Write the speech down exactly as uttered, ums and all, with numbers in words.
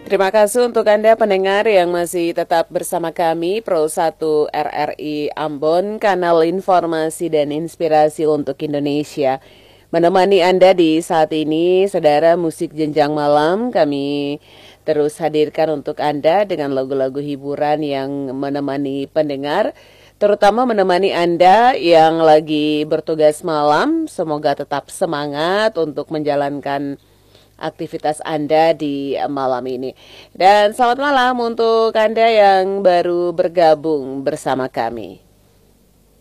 Terima kasih untuk Anda pendengar yang masih tetap bersama kami Pro satu R R I Ambon, kanal informasi dan inspirasi untuk Indonesia. Menemani Anda di saat ini, saudara, musik jenjang malam kami terus hadirkan untuk Anda dengan lagu-lagu hiburan yang menemani pendengar, terutama menemani Anda yang lagi bertugas malam. Semoga tetap semangat untuk menjalankan aktivitas Anda di malam ini. Dan selamat malam untuk Anda yang baru bergabung bersama kami.